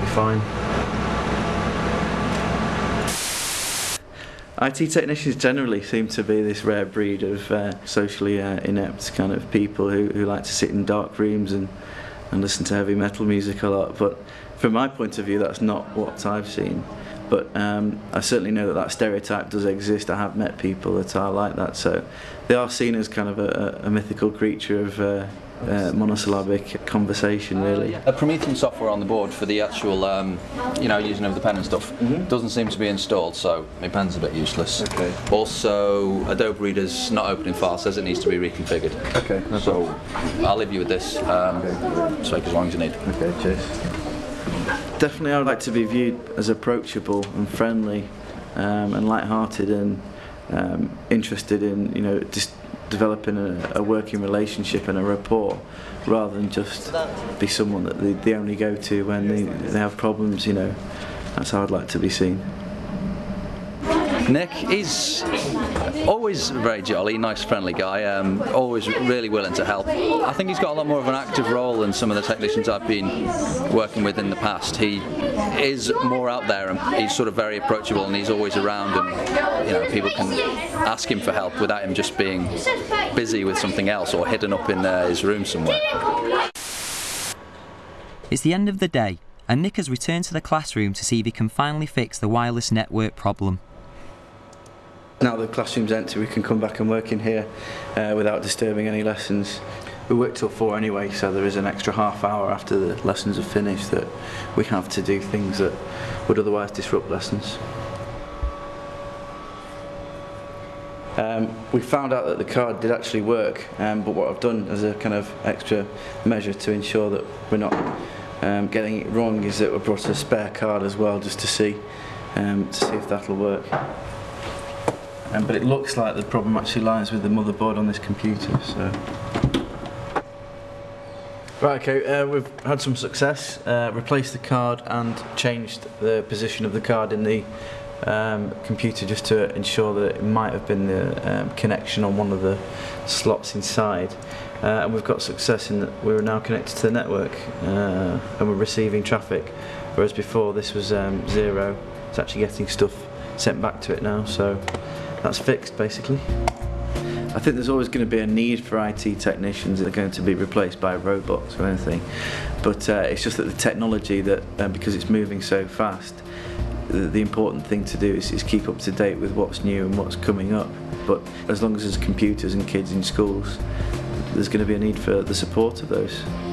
fine. IT technicians generally seem to be this rare breed of socially inept kind of people who like to sit in dark rooms and listen to heavy metal music a lot, but from my point of view that's not what I've seen. But I certainly know that stereotype does exist. I have met people that are like that, so they are seen as kind of a mythical creature of monosyllabic conversation, really. A Promethean software on the board for the actual, using of the pen and stuff doesn't seem to be installed, so my pen's a bit useless. Okay. Also, Adobe Reader's not opening file, says it needs to be reconfigured. Okay. So I'll leave you with this. Just take as long as you need. Okay, cheers. Definitely, I would like to be viewed as approachable and friendly, and light-hearted and interested in, just developing a working relationship and a rapport, rather than just be someone that they only go to when they have problems. That's how I'd like to be seen. Nick is always very jolly, nice, friendly guy, always really willing to help. I think he's got a lot more of an active role than some of the technicians I've been working with in the past. He is more out there and he's sort of very approachable and he's always around, and people can ask him for help without him just being busy with something else or hidden up in his room somewhere. It's the end of the day and Nick has returned to the classroom to see if he can finally fix the wireless network problem. Now the classroom's empty, we can come back and work in here without disturbing any lessons. We work till 4 anyway, so there is an extra half hour after the lessons are finished that we have to do things that would otherwise disrupt lessons. We found out that the card did actually work, but what I've done as a kind of extra measure to ensure that we're not getting it wrong is that we brought a spare card as well, just to see if that'll work. But it looks like the problem actually lies with the motherboard on this computer. So. Right, okay, we've had some success, replaced the card and changed the position of the card in the computer just to ensure that it might have been the connection on one of the slots inside. And we've got success in that we're now connected to the network and we're receiving traffic, whereas before this was 0. It's actually getting stuff sent back to it now, so that's fixed basically. I think there's always going to be a need for IT technicians that are going to be replaced by robots or anything, but it's just that the technology that, because it's moving so fast, the important thing to do is keep up to date with what's new and what's coming up. But as long as there's computers and kids in schools, there's going to be a need for the support of those.